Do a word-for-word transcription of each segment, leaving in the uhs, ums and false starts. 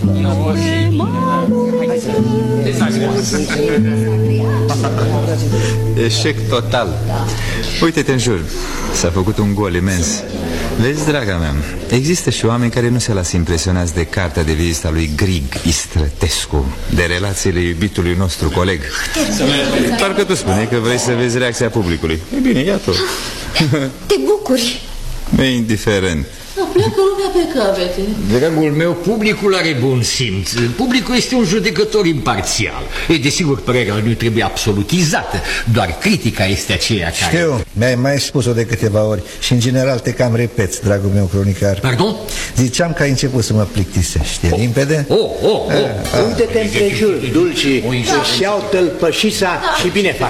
Eșec total. Uite-te în jur. S-a făcut un gol imens. Vezi, draga mea, există și oameni care nu se lasă impresionați de cartea de vizită a lui Grig Istrătescu, de relațiile iubitului nostru coleg. Parcă tu spune că vrei să vezi reacția publicului. E bine, iată. Te bucuri? E indiferent. Pleacă lumea pe capete. Dragul meu, publicul are bun simț. Publicul este un judecător imparțial. E, desigur, părerea lui trebuie absolutizată. Doar critica este aceea care... Știu, mi-ai mai spus-o de câteva ori. Și în general te cam repeți, dragul meu cronicar. Pardon? Ziceam că ai început să mă plictisești. E oh. limpede? Oh, oh, oh. Uite-te împrejur, Dulci. Își iau tălpășița și bine fac.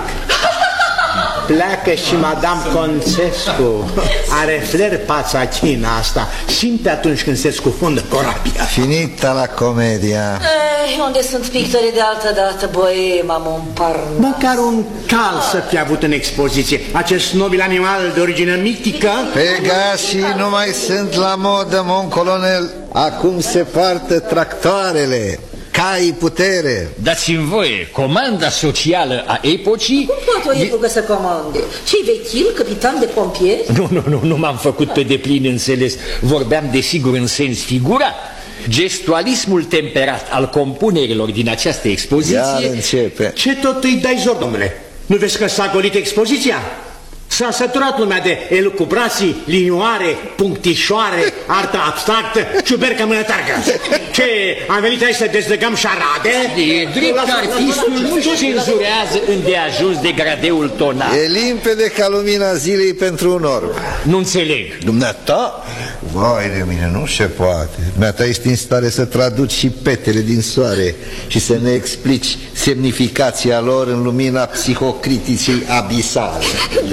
Pleacă și Madame Conțescu. Are flair pațachina asta. Simte atunci când se scufundă corabia. Finita la comedia. Ei, unde sunt pictorii de altă dată, boema, Montparnasse? Măcar un cal să fi avut în expoziție. Acest nobil animal de origine mitică. Pegasii nu mai sunt la modă, mon colonel. Acum se poartă tractoarele. Cai putere. Dați-mi voie, comanda socială a epocii... Cum poate o epocă să comande? Ce-i vechil, capitan de pompieri? Nu, nu, nu, nu m-am făcut pe deplin înțeles. Vorbeam desigur în sens figurat. Gestualismul temperat al compunerilor din această expoziție... Iar începe. Ce tot îi dai zor, domnule? Nu vezi că s-a golit expoziția? S-a săturat lumea de elucubrații, linioare, punctișoare, artă abstractă, ciubercă mânătarcă. Ce, am venit aici să dezlegăm șarade? E drept că artistul nu-și cenzurează îndeajuns de gradeul tonal. E limpede ca lumina zilei pentru un orb. Nu înțeleg. Dumneata? Vai de mine, nu se poate. Dumneata ești în stare să traduci și petele din soare și să ne explici semnificația lor în lumina psihocriticii abisale.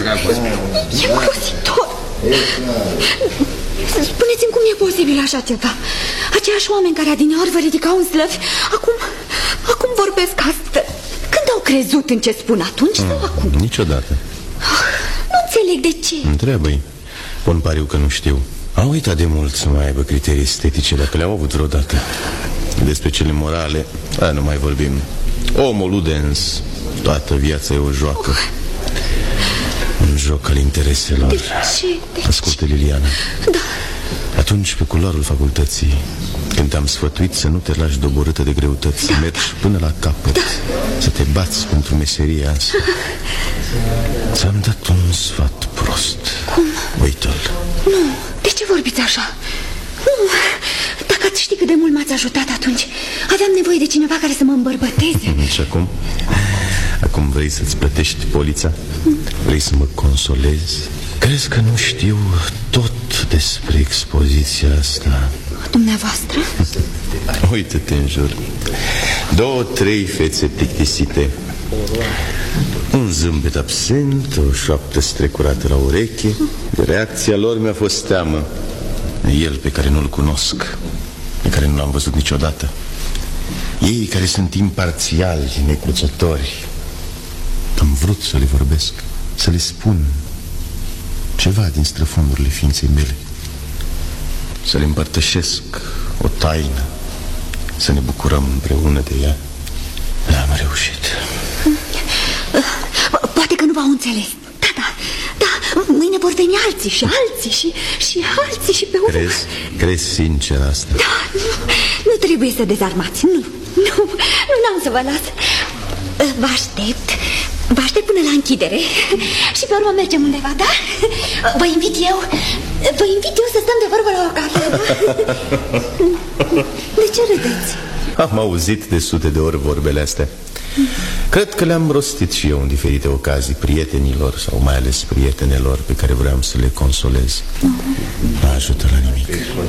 E grositor. Spuneți-mi cum e posibil așa ceva. Aceiași oameni care adineori vă ridicau în slăvi, acum, acum vorbesc astfel. Când au crezut în ce spun atunci mm, sau acum? Niciodată. Oh, nu înțeleg de ce. Întreabă-i. Pun pariu că nu știu. Au uitat de mult să mai aibă criterii estetice, dacă le-au avut vreodată. Despre cele morale, a, nu mai vorbim. Omul ludens, toată viața e o joacă. Oh. Un joc al intereselor. De ce? De Ascultă, Liliana. Da. Atunci, pe culoarul facultății, când te-am sfătuit să nu te lași doborâtă de greutăți, da. Să mergi până la capăt, da. Să te bați pentru meseria asta, ți-am dat un sfat prost. Cum? Uită-l. Nu, de ce vorbiți așa? Nu, dacă ați ști cât de mult m-ați ajutat atunci. Aveam nevoie de cineva care să mă îmbărbăteze. Și acum? Acum vrei să-ți plătești polița? Vrei să mă consolezi? Crezi că nu știu tot despre expoziția asta? Dumneavoastră? Uite-te în jur. Două, trei fețe plictisite, un zâmbet absent, o șoaptă strecurată la ureche. De reacția lor mi-a fost teamă. El pe care nu-l cunosc, pe care nu l-am văzut niciodată. Ei care sunt imparțiali, necruțători. Am vrut să le vorbesc, să le spun ceva din străfundurile ființei mele, să le împărtășesc o taină, să ne bucurăm împreună de ea. N-am reușit. Poate că nu v-au înțeles. Da, da, da, mâine vor veni alții și alții și, și alții și pe urmă. Crezi? Crezi sincer asta? Da, nu, nu trebuie să dezarmați, nu, nu, nu n-am să vă las. Vă aștept, vă aștept până la închidere și pe urmă mergem undeva, da? Vă invit eu, vă invit eu să stăm de vorbă la o cafea, da? De ce râdeți? Am auzit de sute de ori vorbele astea. Cred că le-am rostit și eu în diferite ocazii prietenilor sau mai ales prietenelor pe care vreau să le consolez. Nu ajută la nimic.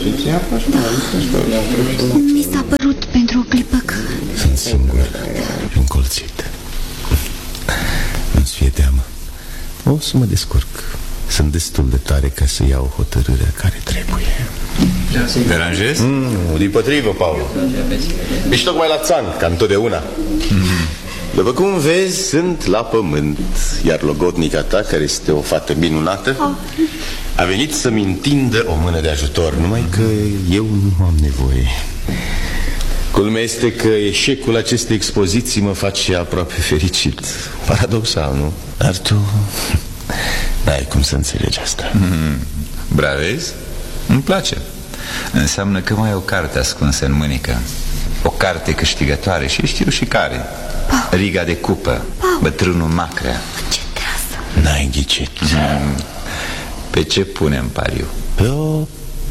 Mi s-a părut pentru o clipă că... Sunt singur și încolțit. Nu-ți fie teamă. O să mă descurc. Sunt destul de tare ca să iau hotărârea care trebuie. Deranjez? Mm, dimpotrivă, Paul. Ești tocmai la țanc, ca întotdeauna. Mm. După cum vezi, sunt la pământ. Iar logotnica ta, care este o fată minunată, oh. a venit să-mi întindă o mână de ajutor. Numai că eu nu am nevoie. Culmea este că eșecul acestei expoziții mă face aproape fericit. Paradoxal, nu? Dar tu n-ai cum să înțelegi asta. mm, Bravezi? Îmi place. Înseamnă că mai ai o carte ascunsă în mânică. O carte câștigătoare și știu și care. Riga de cupă, bătrânul Macrea. Ce treasă! N-ai ghicit. mm. Pe ce punem pariu? Pe o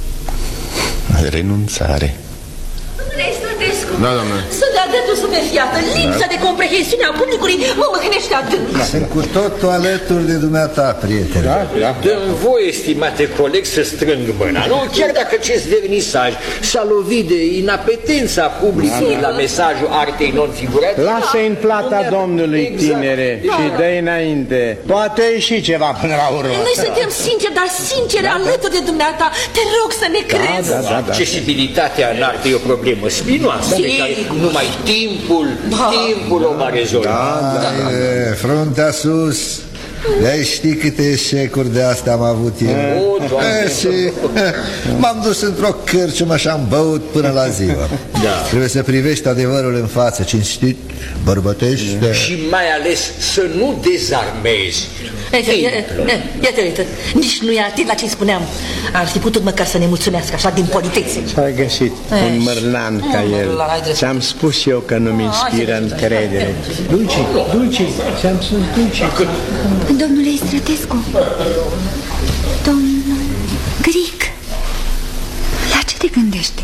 renunțare. Da, doamne. Sunt de-a dreptul stupefiată. Lipsa de comprehensiune a publicului mă mâhnește adânc. Sunt cu totul alături de dumneata, prietene. Da, da. Dă-mi voie, stimate coleg, să strâng mâna, nu? Chiar dacă acest vernisaj s-a lovit de inapetența publicului la mesajul artei non-figurate. Lasă-i în plata domnului, exact, tinere, da, și dă-i înainte. Poate ieși ceva până la urmă. Noi suntem sinceri, dar sinceri, da, alături de dumneata. Te rog să ne crezi. Da, da, da, da. Accesibilitatea în artă e o problemă spinoasă, pe care numai timpul, da, timpul o va rezolva. Da, da, da. Fruntea sus. Dai știi câte eșecuri de astea am avut eu. O, e, și m-am dus într-o cârciumă și am băut până la ziua. Da. Trebuie să privești adevărul în față, cinstit, bărbătește. Și mai ales să nu dezarmezi. Iată, iată, nici nu e atent la ce spuneam. Ar fi putut măcar să ne mulțumească așa din politețe. S-a găsit un mărlan ca el. Ți-am spus eu că nu-mi inspiră încredere. Dulci, Dulci, ți-am spus Dulci. Domnule Stratescu, domnul Grig, la ce te gândești?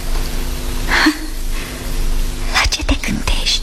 La ce te gândești?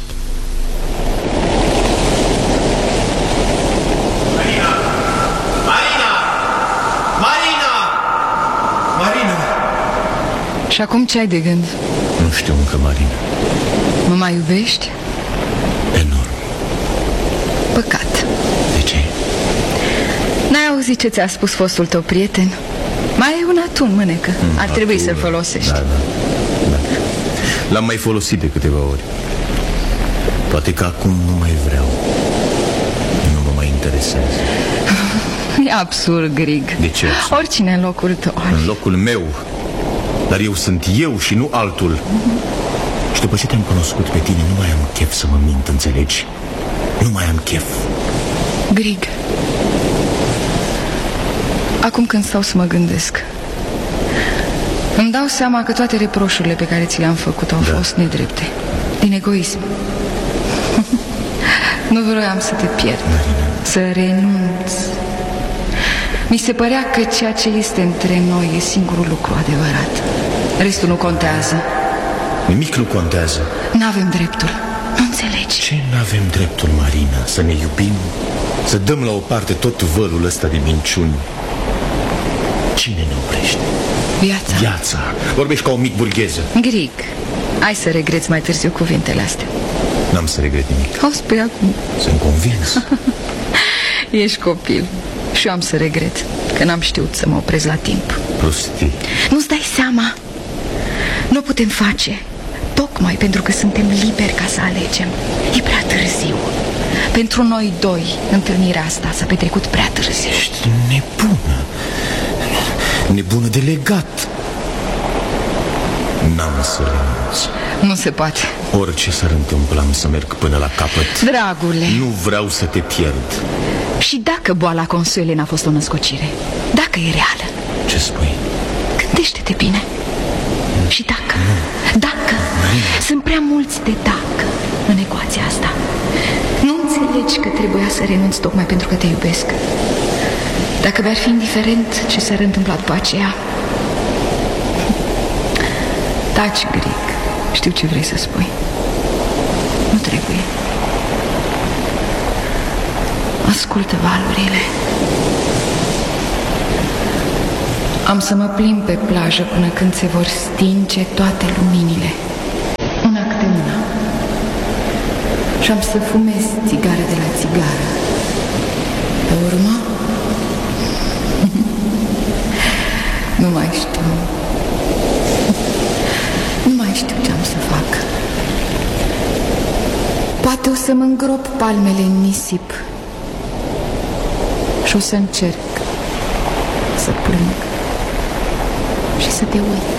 Marina! Marina! Marina! Marina! Și acum ce ai de gând? Nu știu încă, Marina. Mă mai iubești? Enorm. Păcat. De ce? N-ai auzit ce ți-a spus fostul tău prieten? Mai ai un atun în mânecă. mm, Ar trebui să-l folosești. Da, da, da. L-am mai folosit de câteva ori. Poate că acum nu mai vreau. Nu mă mai interesează. E absurd, Grig. De ce absurd? Oricine în locul tău. În locul meu. Dar eu sunt eu și nu altul. mm-hmm. Și după ce te-am cunoscut pe tine, nu mai am chef să mă mint, înțelegi? Nu mai am chef. Grig, acum când stau să mă gândesc, îmi dau seama că toate reproșurile pe care ți le-am făcut au da. fost nedrepte. Din egoism. Nu vroiam să te pierd, să renunț. Mi se părea că ceea ce este între noi e singurul lucru adevărat. Restul nu contează. Nimic nu contează. N-avem dreptul. Nu înțelegi? Ce n-avem dreptul, Marina? Să ne iubim? Să dăm la o parte tot vălul ăsta de minciuni? Cine ne oprește? Viața. Viața. Vorbești ca o mic burgheză. Grig, ai să regreți mai târziu cuvintele astea. N-am să regret nimic. O spui acum. Sunt convins. Ești copil. Și eu am să regret că n-am știut să mă opresc la timp. Prostii. Nu-ți dai seama? Nu putem face. Tocmai pentru că suntem liberi ca să alegem. E prea târziu. Pentru noi doi, întâlnirea asta s-a petrecut prea târziu. Ești nebună. Nebună de legat. N-am să renunț. Nu se poate. Orice s-ar întâmpla, am să merg până la capăt. Dragule, nu vreau să te pierd. Și dacă boala Consuele n-a fost o născocire? Dacă e reală? Ce spui? Gândește-te bine. Și dacă? Nu. Dacă? Nu. Sunt prea mulți de dacă în ecuația asta. Nu înțelegi că trebuia să renunț tocmai pentru că te iubesc? Dacă mi-ar fi indiferent ce s-ar întâmpla după aceea. Taci, Grig. Știu ce vrei să spui. Nu trebuie. Ascultă valurile. Am să mă plimb pe plajă până când se vor stinge toate luminile, una câte una. Și am să fumez țigară de la țigară. Pe urmă? Nu mai știu. Nu mai știu ce am să fac. Poate o să mă îngrop palmele în nisip și o să încerc să plâng și să te uit.